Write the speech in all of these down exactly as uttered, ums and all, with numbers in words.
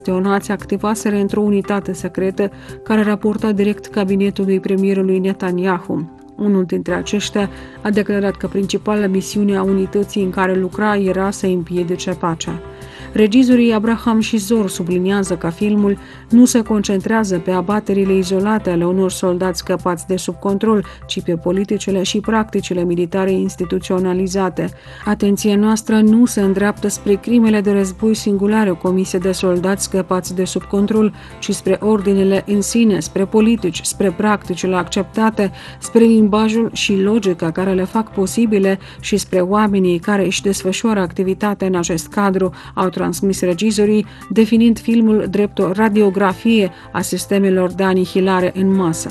Neonații activaseră într-o unitate secretă care raporta direct cabinetului premierului Netanyahu. Unul dintre aceștia a declarat că principala misiune a unității în care lucra era să împiedice pacea. Regizorii Abraham și Zor subliniază că filmul nu se concentrează pe abaterile izolate ale unor soldați scăpați de sub control, ci pe politicile și practicile militare instituționalizate. Atenția noastră nu se îndreaptă spre crimele de război singulare comise de soldați scăpați de sub control, ci spre ordinele în sine, spre politici, spre practicile acceptate, spre limbajul și logica care le fac posibile și spre oamenii care își desfășoară activitatea în acest cadru, au transmis regizorii, definind filmul drept o radiografie a sistemelor de anihilare în masă.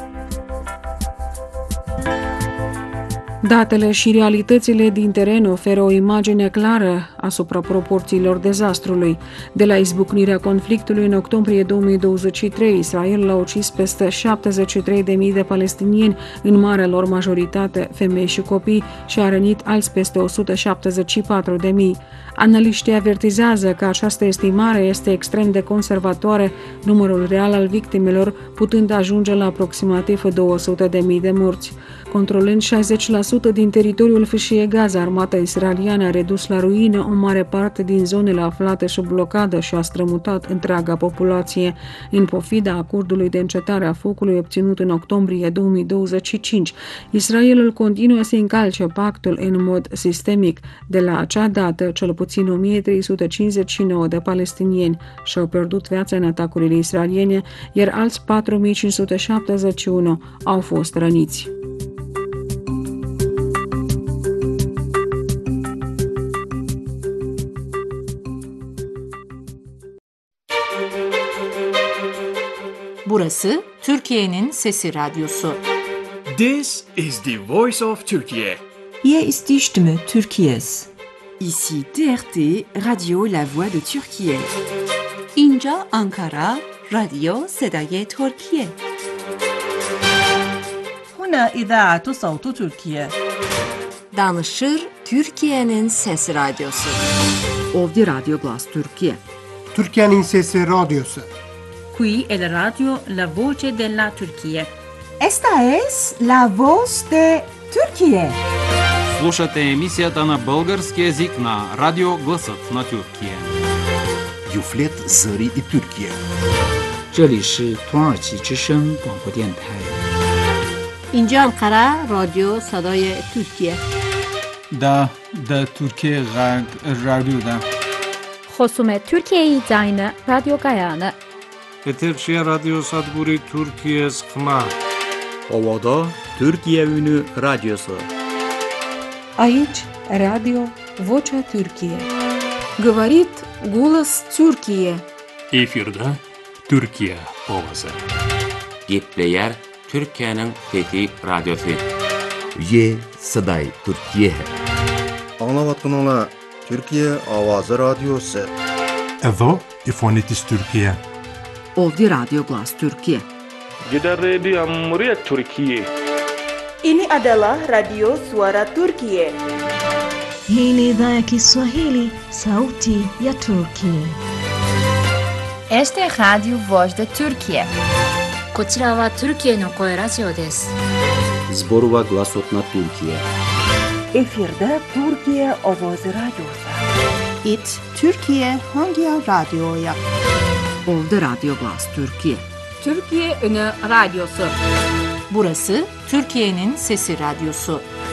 Datele și realitățile din teren oferă o imagine clară asupra proporțiilor dezastrului. De la izbucnirea conflictului în octombrie două mii douăzeci și trei, Israel a ucis peste șaptezeci și trei de mii de palestinieni, în marea lor majoritate femei și copii, și a rănit alți peste o sută șaptezeci și patru de mii. Analiștii avertizează că această estimare este extrem de conservatoare, numărul real al victimelor putând ajunge la aproximativ două sute de mii de morți. Controlând șaizeci la sută din teritoriul fâșiei Gaza, armata israeliană a redus la ruină o mare parte din zonele aflate sub blocadă și a strămutat întreaga populație. În pofida acordului de încetare a focului obținut în octombrie două mii douăzeci și cinci, Israelul continuă să încalce pactul în mod sistemic. De la acea dată, cel puțin o mie trei sute cincizeci și nouă de palestinieni și-au pierdut viața în atacurile israeliene, iar alți patru mii cinci sute șaptezeci și unu au fost răniți. Burası Türkiye'nin Sesi Radyosu. This is the voice of Turkey. Hier ist die Stimme Türkiye's. Ici T R T, Radio La Voix de Türkiye. اینجا آنکارا، رادیو صدای ترکیه. هنا إذاعة صوت تركيا. Danışır Türkiye'nin Sesi Radyosu. Ovdje Radio Glas Türkiye. Türkiye'nin Sesi Radyosu. Qui è la radio La Voce della Turchia. Esta es La Voz de Turquie. Слушате емисията на български език на Радио Гласът на Тюркия. Юфлет Зări и Türkiye. 这里是土耳其之声广播电台。 اینجا انقره رادیو صدای ترکیه. دا دا ترکیه غرب رادیو دا. خصوم ترکیه زاین رادیو گایانه. Eterşehir Radyo Sadguri Türkiye Sıkma. Ovada Türkiye Ünü Radyosu. Aici, Radio Vocea Türkiye. Говорит голос Türkiye. Efirde Türkiye ovası. Gepleyer Türkiye'nin fethi radyosu. Ye Saday Türkiye. Anlavatkanlar Türkiye Avazı Radyosu. Evo İfonitis Türkiye. Ovdje Radio Glas Türkiye. Gidan Radio Muryat Türkiye. Ini adalah Radio Suara Turkiye. Hii ni idhaa ya Kiswahili, Sauti ya Turkiye. Este Radio Voz de Turkiye. こちらはトルキエの声ラジオです。 Zborova Glasot na Türkiye. Efirde Türkiye Ovoz Radyosu. It Türkiye Hangi Radyo'ya? Ovdje Radio Glas Türkiye. Türkiye Ünü Radyosu. Burası Türkiye'nin Sesi Radyosu.